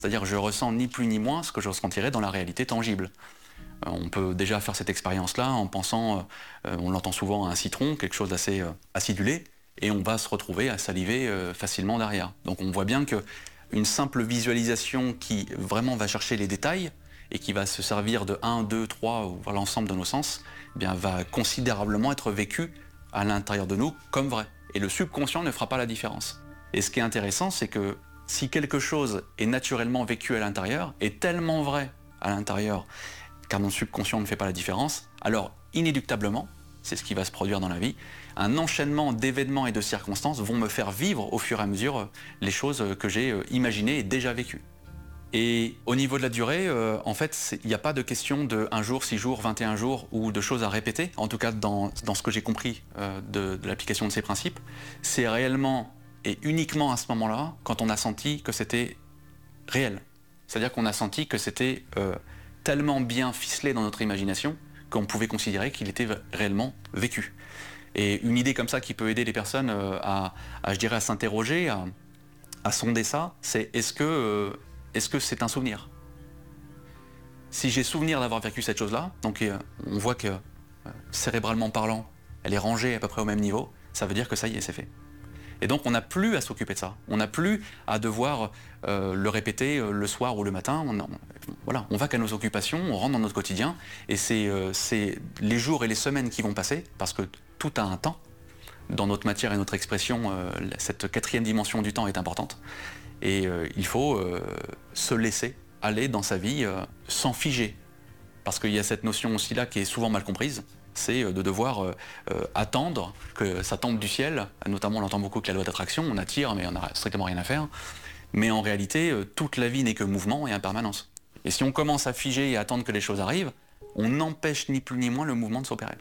C'est-à-dire que je ressens ni plus ni moins ce que je ressentirais dans la réalité tangible. On peut déjà faire cette expérience-là en pensant, on l'entend souvent, à un citron, quelque chose d'assez acidulé, et on va se retrouver à saliver facilement derrière. Donc on voit bien qu'une simple visualisation qui vraiment va chercher les détails, et qui va se servir de 1, 2, 3, ou voir l'ensemble de nos sens, eh bien, va considérablement être vécue à l'intérieur de nous comme vrai. Et le subconscient ne fera pas la différence. Et ce qui est intéressant, c'est que si quelque chose est naturellement vécu à l'intérieur, est tellement vrai à l'intérieur, car notre subconscient ne fait pas la différence, alors inéluctablement, c'est ce qui va se produire dans la vie, un enchaînement d'événements et de circonstances vont me faire vivre au fur et à mesure les choses que j'ai imaginées et déjà vécues. Et au niveau de la durée, en fait, il n'y a pas de question de 1 jour, 6 jours, 21 jours ou de choses à répéter, en tout cas dans ce que j'ai compris de l'application de ces principes. C'est réellement et uniquement à ce moment-là, quand on a senti que c'était réel. C'est-à-dire qu'on a senti que c'était tellement bien ficelé dans notre imagination qu'on pouvait considérer qu'il était réellement vécu. Et une idée comme ça qui peut aider les personnes je dirais, à s'interroger, à sonder ça, c'est est-ce que c'est un souvenir? Si j'ai souvenir d'avoir vécu cette chose-là, donc on voit que cérébralement parlant, elle est rangée à peu près au même niveau, ça veut dire que ça y est, c'est fait. Et donc on n'a plus à s'occuper de ça. On n'a plus à devoir le répéter le soir ou le matin. Voilà, on va qu'à nos occupations, on rentre dans notre quotidien, et c'est les jours et les semaines qui vont passer, parce que tout a un temps. Dans notre matière et notre expression, cette 4e dimension du temps est importante. Et il faut se laisser aller dans sa vie sans figer. Parce qu'il y a cette notion aussi là qui est souvent mal comprise, c'est de devoir attendre que ça tombe du ciel. Notamment on entend beaucoup que la loi d'attraction, on attire mais on n'a strictement rien à faire. Mais en réalité, toute la vie n'est que mouvement et impermanence. Et si on commence à figer et à attendre que les choses arrivent, on empêche ni plus ni moins le mouvement de s'opérer.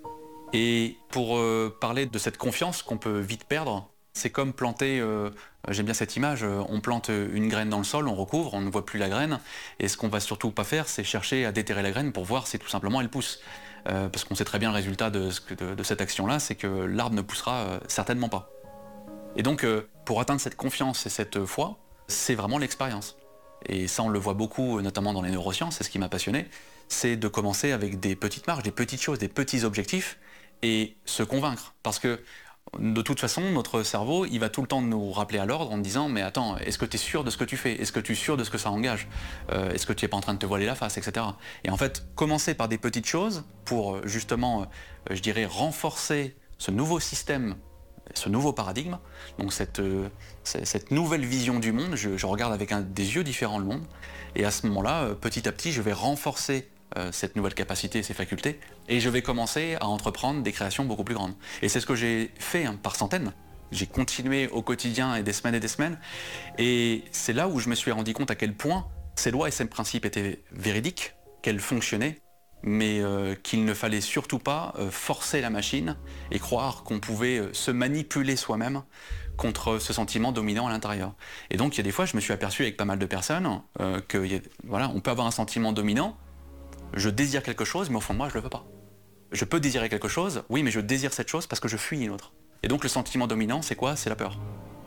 Et pour parler de cette confiance qu'on peut vite perdre, c'est comme planter, j'aime bien cette image, on plante une graine dans le sol, on recouvre, on ne voit plus la graine, et ce qu'on va surtout pas faire, c'est chercher à déterrer la graine pour voir si tout simplement elle pousse. Parce qu'on sait très bien le résultat de cette action-là, c'est que l'arbre ne poussera certainement pas. Et donc, pour atteindre cette confiance et cette foi, c'est vraiment l'expérience. Et ça, on le voit beaucoup, notamment dans les neurosciences, c'est ce qui m'a passionné, c'est de commencer avec des petites marges, des petites choses, des petits objectifs, et se convaincre. Parce que de toute façon, notre cerveau, il va tout le temps nous rappeler à l'ordre en disant « Mais attends, est-ce que tu es sûr de ce que tu fais? Est-ce que tu es sûr de ce que ça engage? Est-ce que tu n'es pas en train de te voiler la face, etc. » Et en fait, commencer par des petites choses pour justement, je dirais, renforcer ce nouveau système, ce nouveau paradigme, donc cette nouvelle vision du monde. Je regarde avec des yeux différents le monde, et à ce moment-là, petit à petit, je vais renforcer cette nouvelle capacité, ces facultés, et je vais commencer à entreprendre des créations beaucoup plus grandes. Et c'est ce que j'ai fait par centaines. J'ai continué au quotidien et des semaines, et c'est là où je me suis rendu compte à quel point ces lois et ces principes étaient véridiques, qu'elles fonctionnaient, mais qu'il ne fallait surtout pas forcer la machine et croire qu'on pouvait se manipuler soi-même contre ce sentiment dominant à l'intérieur. Et donc il y a des fois, je me suis aperçu avec pas mal de personnes que voilà, on peut avoir un sentiment dominant. Je désire quelque chose, mais au fond de moi, je ne le veux pas. Je peux désirer quelque chose, oui, mais je désire cette chose parce que je fuis une autre. Et donc le sentiment dominant, c'est quoi? C'est la peur.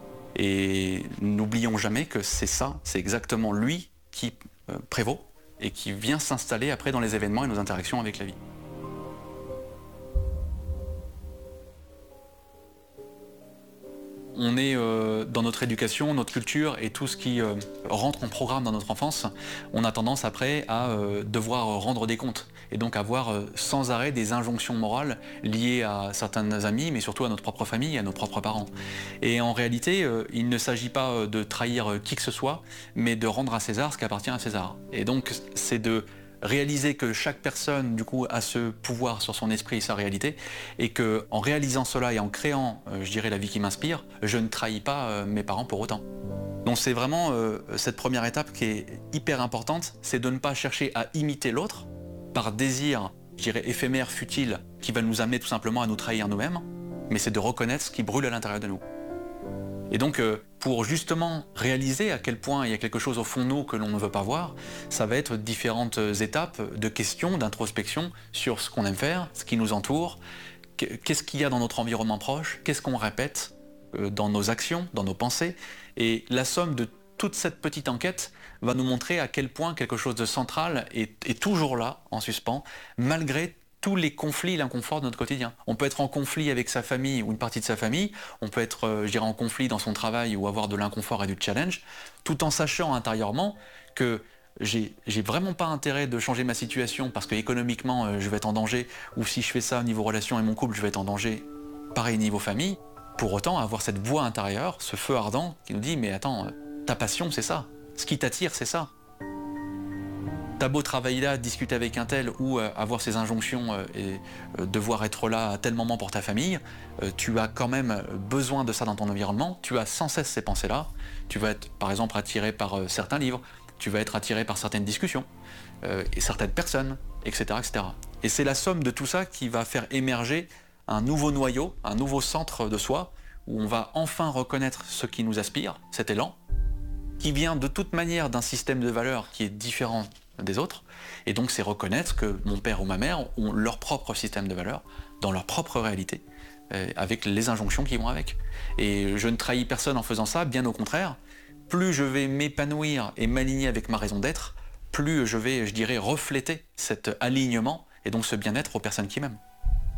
Et n'oublions jamais que c'est ça, c'est exactement lui qui prévaut et qui vient s'installer après dans les événements et nos interactions avec la vie. On est dans notre éducation, notre culture et tout ce qui rentre en programme dans notre enfance, on a tendance après à devoir rendre des comptes et donc avoir sans arrêt des injonctions morales liées à certains amis, mais surtout à notre propre famille, à nos propres parents. Et en réalité, il ne s'agit pas de trahir qui que ce soit, mais de rendre à César ce qui appartient à César. Et donc c'est de réaliser que chaque personne, du coup, a ce pouvoir sur son esprit et sa réalité, et que en réalisant cela et en créant, je dirais, la vie qui m'inspire, je ne trahis pas mes parents pour autant. Donc c'est vraiment cette première étape qui est hyper importante, c'est de ne pas chercher à imiter l'autre par désir, je dirais, éphémère, futile, qui va nous amener tout simplement à nous trahir nous-mêmes, mais c'est de reconnaître ce qui brûle à l'intérieur de nous. Et donc, pour justement réaliser à quel point il y a quelque chose au fond de nous que l'on ne veut pas voir, ça va être différentes étapes de questions, d'introspection sur ce qu'on aime faire, ce qui nous entoure, qu'est-ce qu'il y a dans notre environnement proche, qu'est-ce qu'on répète dans nos actions, dans nos pensées. Et la somme de toute cette petite enquête va nous montrer à quel point quelque chose de central est toujours là, en suspens, malgré tous les conflits et l'inconfort de notre quotidien. On peut être en conflit avec sa famille ou une partie de sa famille, on peut être, je dirais, en conflit dans son travail ou avoir de l'inconfort et du challenge, tout en sachant intérieurement que j'ai vraiment pas intérêt de changer ma situation parce que économiquement je vais être en danger, ou si je fais ça au niveau relation et mon couple, je vais être en danger, pareil niveau famille. Pour autant, avoir cette voix intérieure, ce feu ardent qui nous dit « mais attends, ta passion c'est ça, ce qui t'attire c'est ça ». T'as beau travailler là, discuter avec un tel ou avoir ces injonctions et devoir être là à tel moment pour ta famille, tu as quand même besoin de ça dans ton environnement, tu as sans cesse ces pensées-là, tu vas être par exemple attiré par certains livres, tu vas être attiré par certaines discussions et certaines personnes, etc. etc. Et c'est la somme de tout ça qui va faire émerger un nouveau noyau, un nouveau centre de soi, où on va enfin reconnaître ce qui nous aspire, cet élan, qui vient de toute manière d'un système de valeurs qui est différent des autres, et donc c'est reconnaître que mon père ou ma mère ont leur propre système de valeurs, dans leur propre réalité, avec les injonctions qui vont avec. Et je ne trahis personne en faisant ça, bien au contraire, plus je vais m'épanouir et m'aligner avec ma raison d'être, plus je vais, je dirais, refléter cet alignement, et donc ce bien-être aux personnes qui m'aiment.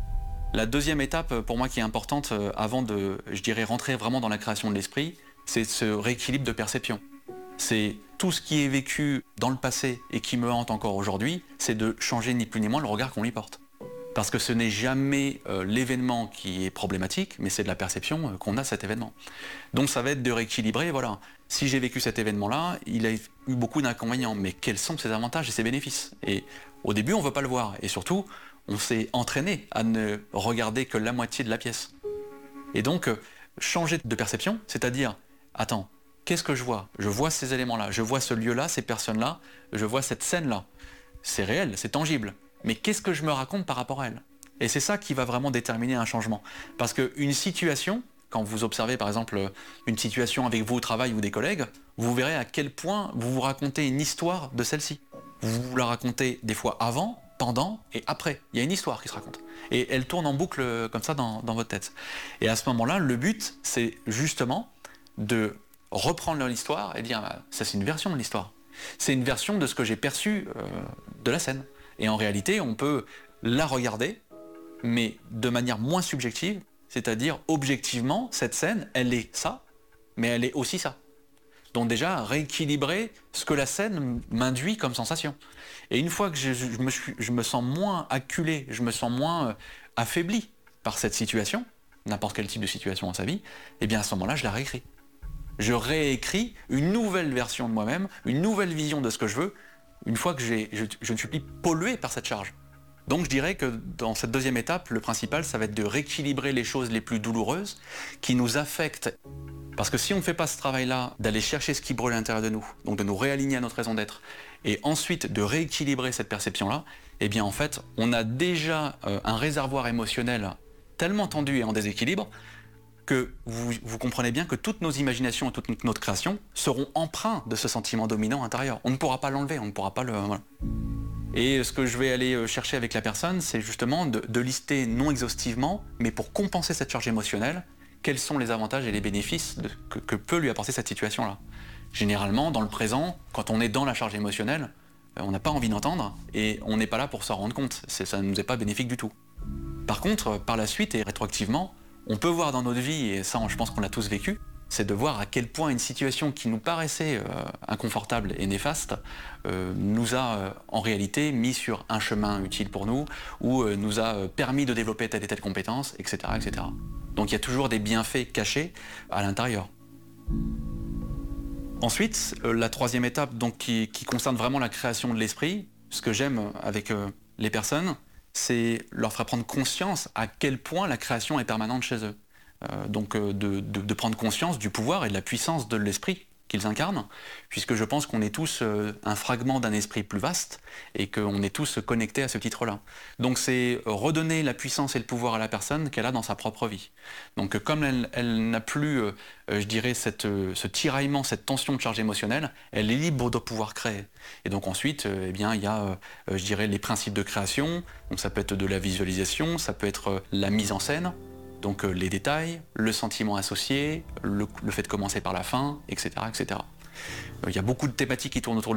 La deuxième étape, pour moi, qui est importante avant de, je dirais, rentrer vraiment dans la création de l'esprit, c'est ce rééquilibre de perception. C'est tout ce qui est vécu dans le passé et qui me hante encore aujourd'hui, c'est de changer ni plus ni moins le regard qu'on lui porte. Parce que ce n'est jamais l'événement qui est problématique, mais c'est de la perception qu'on a de cet événement. Donc ça va être de rééquilibrer, voilà. Si j'ai vécu cet événement-là, il a eu beaucoup d'inconvénients, mais quels sont ses avantages et ses bénéfices? Et au début, on ne veut pas le voir. Et surtout, on s'est entraîné à ne regarder que la moitié de la pièce. Et donc, changer de perception, c'est-à-dire, attends, qu'est-ce que je vois? Je vois ces éléments-là, je vois ce lieu-là, ces personnes-là, je vois cette scène-là. C'est réel, c'est tangible. Mais qu'est-ce que je me raconte par rapport à elle? Et c'est ça qui va vraiment déterminer un changement. Parce qu'une situation, quand vous observez par exemple une situation avec vous au travail ou des collègues, vous verrez à quel point vous vous racontez une histoire de celle-ci. Vous vous la racontez des fois avant, pendant et après. Il y a une histoire qui se raconte. Et elle tourne en boucle comme ça dans votre tête. Et à ce moment-là, le but, c'est justement de reprendre l'histoire et dire bah, ça c'est une version de l'histoire. C'est une version de ce que j'ai perçu de la scène. Et en réalité, on peut la regarder, mais de manière moins subjective, c'est-à-dire objectivement, cette scène, elle est ça, mais elle est aussi ça. Donc déjà, rééquilibrer ce que la scène m'induit comme sensation. Et une fois que je me sens moins acculé, je me sens moins affaibli par cette situation, n'importe quel type de situation dans sa vie, et bien à ce moment-là, je la réécris. Je réécris une nouvelle version de moi-même, une nouvelle vision de ce que je veux, une fois que je ne suis plus pollué par cette charge. Donc je dirais que dans cette deuxième étape, le principal, ça va être de rééquilibrer les choses les plus douloureuses qui nous affectent. Parce que si on ne fait pas ce travail-là, d'aller chercher ce qui brûle à l'intérieur de nous, donc de nous réaligner à notre raison d'être, et ensuite de rééquilibrer cette perception-là, eh bien en fait, on a déjà un réservoir émotionnel tellement tendu et en déséquilibre que vous comprenez bien que toutes nos imaginations et toute notre création seront empreintes de ce sentiment dominant intérieur. On ne pourra pas l'enlever, on ne pourra pas le... Voilà. Et ce que je vais aller chercher avec la personne, c'est justement de lister non exhaustivement, mais pour compenser cette charge émotionnelle, quels sont les avantages et les bénéfices que peut lui apporter cette situation-là. Généralement, dans le présent, quand on est dans la charge émotionnelle, on n'a pas envie d'entendre et on n'est pas là pour s'en rendre compte. Ça ne nous est pas bénéfique du tout. Par contre, par la suite et rétroactivement, on peut voir dans notre vie, et ça je pense qu'on l'a tous vécu, c'est de voir à quel point une situation qui nous paraissait inconfortable et néfaste nous a en réalité mis sur un chemin utile pour nous, ou nous a permis de développer telle et telle compétence, etc., etc. Donc il y a toujours des bienfaits cachés à l'intérieur. Ensuite, la troisième étape donc, qui concerne vraiment la création de l'esprit, ce que j'aime avec les personnes, c'est leur faire prendre conscience à quel point la création est permanente chez eux. Donc de prendre conscience du pouvoir et de la puissance de l'esprit qu'ils incarnent, puisque je pense qu'on est tous un fragment d'un esprit plus vaste et qu'on est tous connectés à ce titre-là. Donc c'est redonner la puissance et le pouvoir à la personne qu'elle a dans sa propre vie. Donc comme elle n'a plus, je dirais, ce tiraillement, cette tension de charge émotionnelle, elle est libre de pouvoir créer. Et donc ensuite, eh bien, il y a, je dirais, les principes de création, donc ça peut être de la visualisation, ça peut être la mise en scène, donc les détails, le sentiment associé, le fait de commencer par la fin, etc., etc. Il y a beaucoup de thématiques qui tournent autour